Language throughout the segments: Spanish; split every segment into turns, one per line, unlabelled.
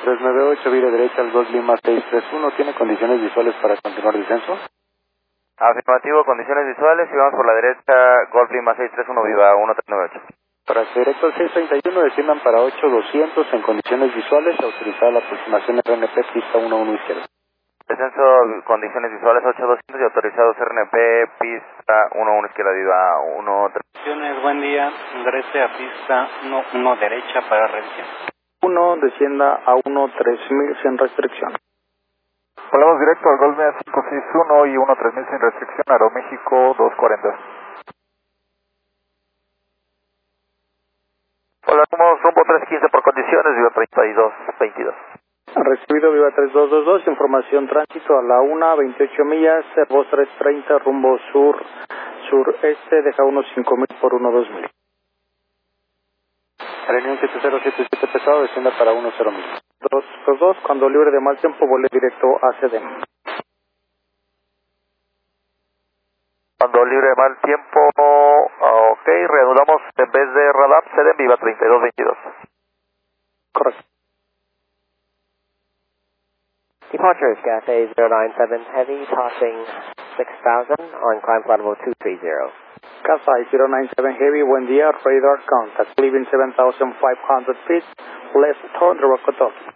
398, vire derecha al Golf Lima 631, ¿tiene condiciones visuales para continuar descenso?
Afirmativo, condiciones visuales y vamos por la derecha, Golf Lima 631, viva 1398.
Para ser directo al 631, desciendan para 8200 en condiciones visuales, autorizada la aproximación RNP pista 11 izquierda.
Descenso, condiciones visuales 8200 y autorizados RNP, pista 11 izquierda, viva 13.
Buen día, ingrese a pista 11 derecha para revisión.
1, descienda a 13000 sin restricción.
Volamos directo al Golf 561 y 13000 sin restricción, Aeroméxico 240.
Hola, somos rumbo 315 por condiciones, viva 3222.
Recibido, viva 3222, información tránsito a la 1, 28 millas, Airbus 330, rumbo sureste, deja unos 5000 por 12000. Reunión 7077 pesado, descienda para 10 millas. 222, cuando libre de mal tiempo, volé directo a CDM.
Cuando libre de mal tiempo, ok, reanudamos en vez de radar, CDM, viva 3222.
Correcto.
Departure, Cathay 097 Heavy, tossing 6000 on climb flight level 230.
Cathay 097 Heavy, buen día, radar contact, leaving 7500 feet, left turn, Rokotoki.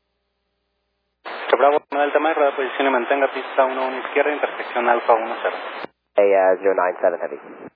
Bravo, Delta Mike, radar posición y mantenga pista 11 izquierda, intersección Alfa 10.
A 097 Heavy.